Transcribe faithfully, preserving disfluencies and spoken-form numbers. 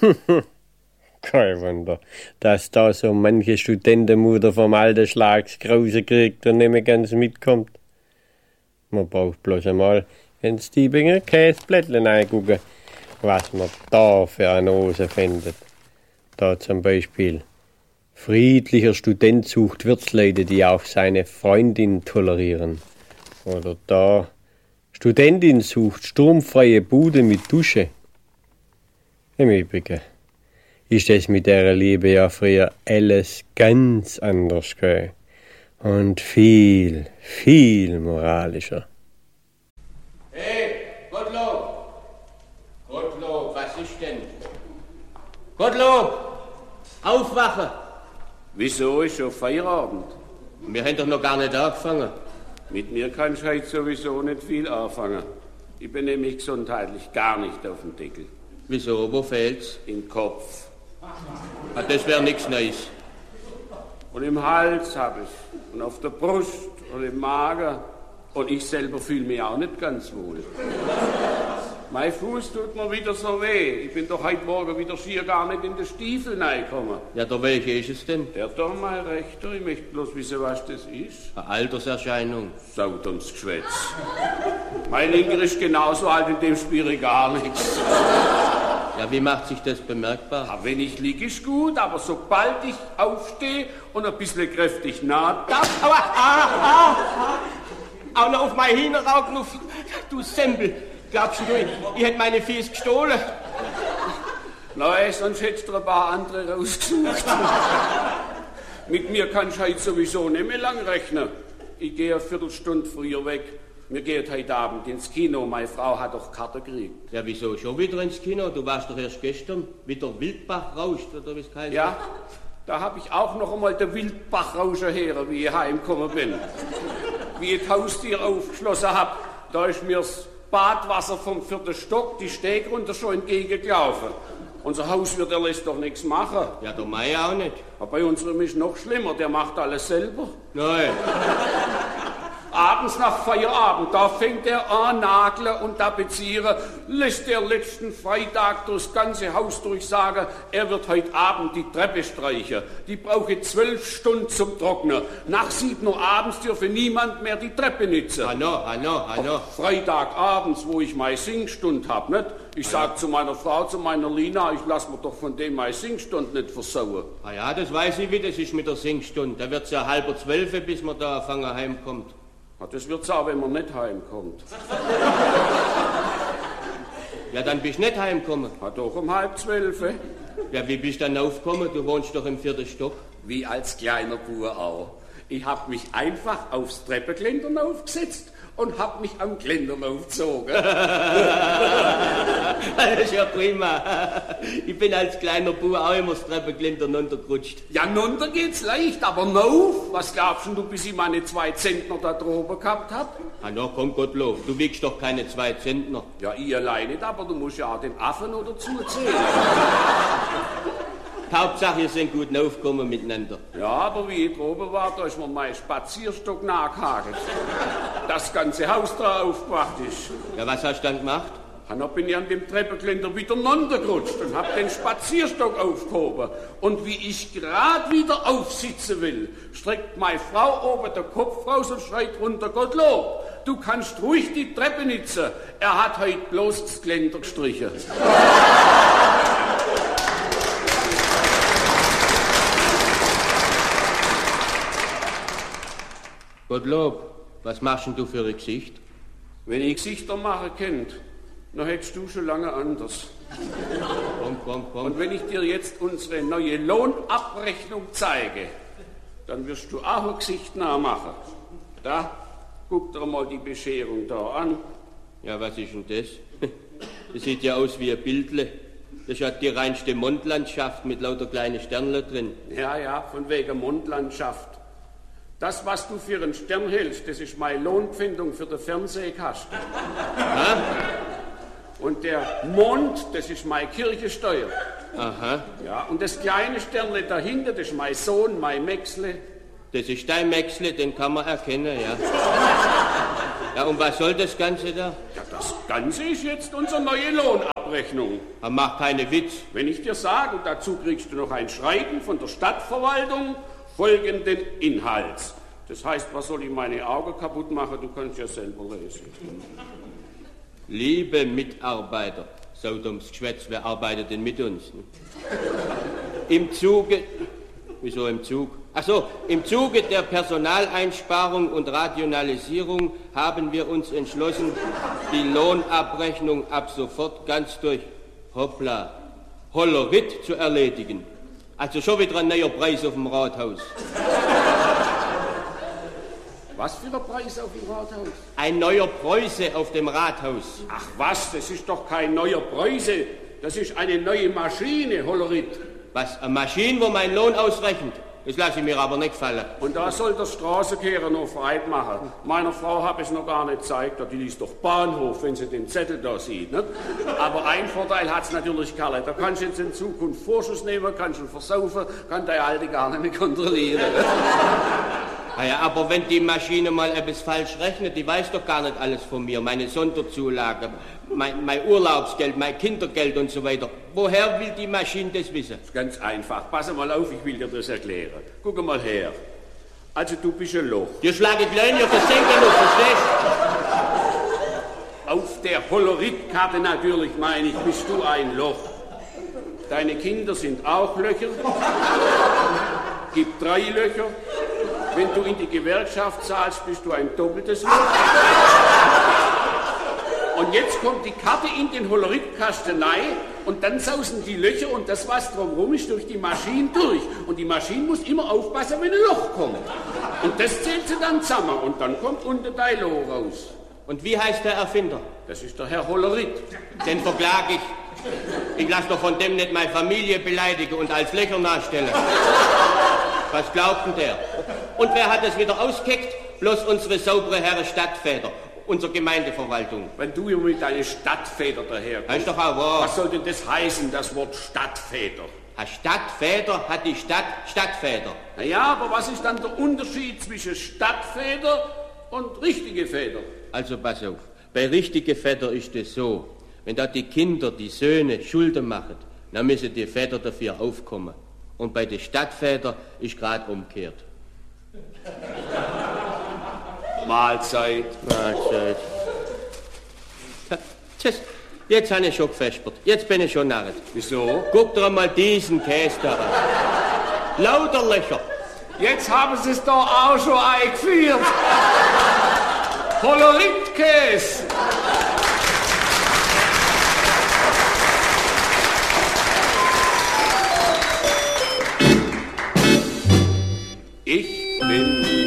Kein Wunder, dass da so manche Studentenmutter vom alten Schlags Krause kriegt und nicht mehr ganz mitkommt. Man braucht bloß einmal in Stiebinger Käseblättchen reingucken, was man da für eine Hose findet. Da zum Beispiel: friedlicher Student sucht Wirtsleute, die auch seine Freundin tolerieren. Oder da: Studentin sucht sturmfreie Bude mit Dusche. Im Übrigen ist es mit der Liebe ja früher alles ganz anders gewesen. Und viel, viel moralischer. Hey, Gottlob! Gottlob, was ist denn? Gottlob! Aufwachen! Wieso ist schon Feierabend? Wir haben doch noch gar nicht angefangen. Mit mir kannst du heute sowieso nicht viel anfangen. Ich bin nämlich gesundheitlich gar nicht auf dem Deckel. Wieso? Wo fehlt's? Im Kopf. Ah, das wäre nichts Neues. Und im Hals hab ich. Und auf der Brust und im Magen. Und ich selber fühle mich auch nicht ganz wohl. Mein Fuß tut mir wieder so weh. Ich bin doch heute Morgen wieder schier gar nicht in die Stiefel reingekommen. Ja, der welche ist es denn? Der da, mein Rechter. Ich möchte bloß wissen, was das ist. Eine Alterserscheinung. Saut ums Geschwätz. Mein Linker ist genauso alt, in dem spüre ich gar nichts. Ja, wie macht sich das bemerkbar? Ja, wenn ich liege, ist gut, aber sobald ich aufstehe und ein bisschen kräftig nahe darf... Aua, ah, ah, ah. Auch noch auf mein Hühneraugen, du Sempel. Glaubst du, ich, ich hätte meine Fies gestohlen? Nein, sonst hättest du ein paar andere rausgesucht. Mit mir kannst du heute sowieso nicht mehr lang rechnen. Ich gehe eine Viertelstunde früher weg. Wir gehen heute Abend ins Kino. Meine Frau hat doch Karte gekriegt. Ja, wieso schon wieder ins Kino? Du warst doch erst gestern. Wieder Wildbach rauscht, oder wie es heißt? Ja, da habe ich auch noch einmal den Wildbach rausgehört, wie ich heimgekommen bin. Wie ich das Haustier aufgeschlossen habe, da ist mir das Badwasser vom vierten Stock die Steg runter schon entgegengelaufen. Unser Hauswirt, der lässt doch nichts machen. Ja, der Mai auch nicht. Aber bei unserem ist noch schlimmer, der macht alles selber. Nein. Abends nach Feierabend, da fängt er an, nageln und tapezieren, lässt der letzten Freitag durchs ganze Haus durchsagen, er wird heute Abend die Treppe streichen. Die brauche zwölf Stunden zum Trocknen. Nach sieben Uhr abends dürfe niemand mehr die Treppe nützen. Hanno, Hanno, Hanno. Freitagabends, wo ich meine Singstunde hab, nicht? Ich sag zu meiner Frau, zu meiner Lina, ich lass mir doch von dem meine Singstunde nicht versauen. Ah ja, das weiß ich, wie das ist mit der Singstunde. Da wird's ja halber zwölf, bis man da anfangen heimkommt. Das wird's auch, wenn man nicht heimkommt. Ja, dann bist du nicht heimgekommen. Ja, doch um halb zwölf. Ja, wie bist du dann aufgekommen? Du wohnst doch im vierten Stock. Wie als kleiner Bub auch. Ich hab mich einfach aufs Treppengeländer aufgesetzt und hab mich am Geländer aufgezogen. Das ist ja prima. Ich bin als kleiner Bub auch immer das Treppengeländer runtergerutscht. Ja, runter geht's leicht, aber rauf? Was glaubst du, bis ich meine zwei Zentner da droben gehabt hab? Ah, na komm, Gottlob, du wiegst doch keine zwei Zentner. Ja, ich allein nicht, aber du musst ja auch den Affen noch dazu zählen. Hauptsache, ihr seid gut aufgekommen miteinander. Ja, aber wie ich droben war, da ist mir mein Spazierstock nachgehakt. Das ganze Haus da aufgewacht ist. Ja, was hast du dann gemacht? Und dann bin ich an dem Treppengeländer wieder runtergerutscht und hab den Spazierstock aufgehoben. Und wie ich gerade wieder aufsitzen will, streckt meine Frau oben den Kopf raus und schreit runter: Gottlob, du kannst ruhig die Treppe nützen. Er hat heute bloß das Geländer gestrichen. Gottlob, was machst denn du für ein Gesicht? Wenn ich Gesichter machen könnte, dann hättest du schon lange anders. Komm, komm, komm. Und wenn ich dir jetzt unsere neue Lohnabrechnung zeige, dann wirst du auch ein Gesicht nachmachen. Da, guck dir mal die Bescherung da an. Ja, was ist denn das? Das sieht ja aus wie ein Bildle. Das hat die reinste Mondlandschaft mit lauter kleinen Sternle drin. Ja, ja, von wegen Mondlandschaft. Das, was du für einen Stern hältst, das ist meine Lohnpfändung für den Fernsehkasten. Ha? Und der Mond, das ist meine Kirchensteuer. Aha. Ja, und das kleine Sternle dahinter, das ist mein Sohn, mein Mäxle. Das ist dein Mäxle, den kann man erkennen, ja. Ja, und was soll das Ganze da? Ja, das Ganze ist jetzt unsere neue Lohnabrechnung. Lohnabrechnung. Aber mach keine Witz. Wenn ich dir sage, und dazu kriegst du noch ein Schreiben von der Stadtverwaltung folgenden Inhalts. Das heißt, was soll ich meine Augen kaputt machen? Du kannst ja selber lesen. Liebe Mitarbeiter, so dummes Geschwätz, wer arbeitet denn mit uns? Ne? Im Zuge, wieso im Zug? Ach so, im Zuge der Personaleinsparung und Rationalisierung haben wir uns entschlossen, die Lohnabrechnung ab sofort ganz durch Hoppla, Hollerit zu erledigen. Also schon wieder ein neuer Preis auf dem Rathaus. Was für ein Preis auf dem Rathaus? Ein neuer Preuße auf dem Rathaus. Ach was, das ist doch kein neuer Preuße. Das ist eine neue Maschine, Hollerit. Was, eine Maschine, wo mein Lohn ausrechnet? Das lasse ich mir aber nicht fallen. Und da soll der Straßenkehrer noch frei machen. Meiner Frau habe ich es noch gar nicht gezeigt, die liest doch Bahnhof, wenn sie den Zettel da sieht. Nicht? Aber ein Vorteil hat es natürlich, Karle. Da kannst du jetzt in Zukunft Vorschuss nehmen, kannst du versaufen, kann der Alte gar nicht mehr kontrollieren. Naja, aber wenn die Maschine mal etwas falsch rechnet, die weiß doch gar nicht alles von mir. Meine Sonderzulage, mein, mein Urlaubsgeld, mein Kindergeld und so weiter. Woher will die Maschine das wissen? Das ist ganz einfach. Pass mal auf, ich will dir das erklären. Guck mal her. Also du bist ein Loch. Ihr schlaget Löhne, ihr versenkt noch, verstehst? Auf der Hollerit-Karte natürlich, meine ich, bist du ein Loch. Deine Kinder sind auch Löcher. Gibt drei Löcher. Wenn du in die Gewerkschaft zahlst, bist du ein doppeltes Loch. Und jetzt kommt die Karte in den Holleritkasten rein und dann sausen die Löcher und das, was drumherum ist, durch die Maschine durch. Und die Maschine muss immer aufpassen, wenn ein Loch kommt. Und das zählt sie dann zusammen und dann kommt unten dein Loch raus. Und wie heißt der Erfinder? Das ist der Herr Hollerit. Den verklag ich. Ich lasse doch von dem nicht meine Familie beleidigen und als Löcher nachstellen. Was glaubt denn der? Und wer hat es wieder ausgekickt? Bloß unsere saubere Herren Stadtväter, unsere Gemeindeverwaltung. Wenn du immer mit deinen Stadtväter daherkommst. Das ist doch auch wahr. Was soll denn das heißen, das Wort Stadtväter? Ein Stadtväter hat die Stadt Stadtväter. Na ja, aber was ist dann der Unterschied zwischen Stadtväter und richtige Väter? Also pass auf, bei richtigen Väter ist es so, wenn da die Kinder, die Söhne Schulden machen, dann müssen die Väter dafür aufkommen. Und bei den Stadtvätern ist gerade umgekehrt. Mahlzeit. Mahlzeit. Tschüss. Jetzt habe ich schon gefespert. Jetzt bin ich schon narret. Wieso? Guck dir mal diesen Käse da an. Lauter Löcher. Jetzt haben sie es doch auch schon eingeführt. Holleritkäse. Ich bin